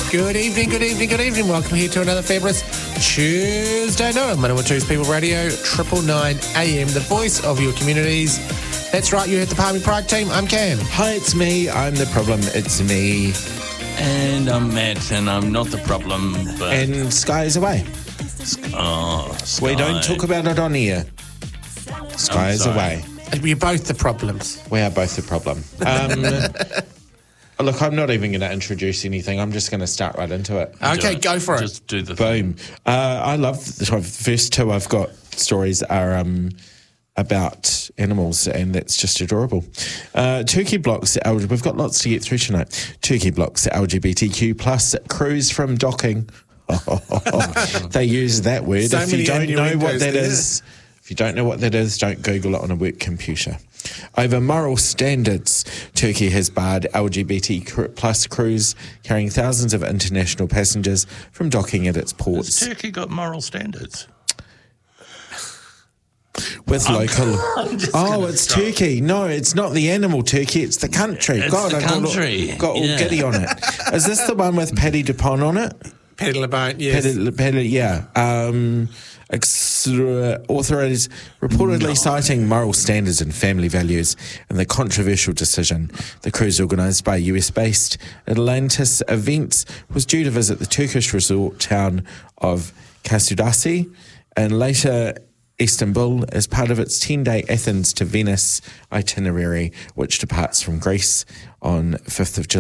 Good evening. Welcome here to another fabulous Tuesday night on Manawa 2's People Radio, 999 AM, the voice of your communities. That's right, you heard the Palmy Pride team. I'm Cam. Hi, it's me. I'm the problem. It's me. And I'm Matt, and I'm not the problem. But And Sky is away. Sky. We don't talk about it on here. Sky is sorry. away. We're both the problems. We are both the problem. Look, I'm not even going to introduce anything. I'm just going to start right into it. Okay, go for it. Just do the Boom. I love the first two I've got stories are about animals, and that's just adorable. Turkey blocks we've got lots to get through tonight. Turkey blocks LGBTQ plus crews from docking. They use that word. So If you many don't know what innuendos that there. is, if you don't know what that is, don't Google it on a work computer. Over moral standards, Turkey has barred LGBT plus crews carrying thousands of international passengers from docking at its ports. Has Turkey got moral standards? With local. Oh, it's Turkey. No, it's not the animal Turkey, it's the country. It's God, the I country. got all Yeah. giddy on it. Is this the one with Paddy Dupont on it? Pedal about, yes. Paddy, yeah. Authorities reportedly citing moral standards and family values in the controversial decision. The cruise, organised by US-based Atlantis Events, was due to visit the Turkish resort town of Kasudasi and later Istanbul as part of its 10-day Athens to Venice itinerary, which departs from Greece on 5th of July.